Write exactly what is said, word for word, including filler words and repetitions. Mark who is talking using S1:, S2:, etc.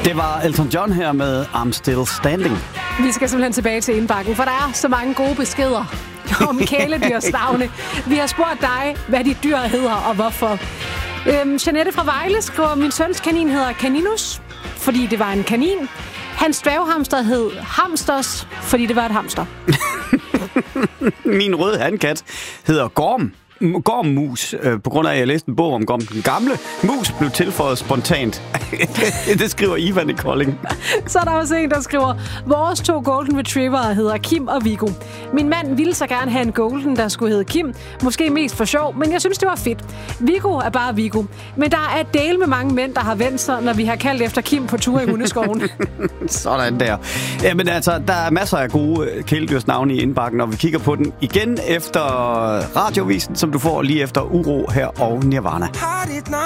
S1: Det var Elton John her med I'm Still Standing.
S2: Vi skal simpelthen tilbage til indbakken, for der er så mange gode beskeder om kæledyrs navne. Vi har spurgt dig, hvad dit dyr hedder og hvorfor. Øhm, Jeanette fra Vejle skriver, min søns kanin hedder Caninus, fordi det var en kanin. Hans dværghamster hed Hamsters, fordi det var et hamster.
S1: Min røde handkat hedder Gorm. Gormmus, øh, på grund af, at jeg læste en bog om Gorm. Den gamle mus blev tilføjet spontant. Det skriver Ivan i Kolding.
S2: Så er der også en, der skriver, vores to golden retrievere hedder Kim og Viggo. Min mand ville så gerne have en golden, der skulle hedde Kim. Måske mest for sjov, men jeg synes, det var fedt. Viggo er bare Viggo. Men der er del med mange mænd, der har vendt sig, når vi har kaldt efter Kim på tur i hundeskoven.
S1: Sådan der. Jamen altså, der er masser af gode kæledyrsnavne i indbakken, og vi kigger på den igen efter radiovisen, som du får lige efter Uro her og Nirvana.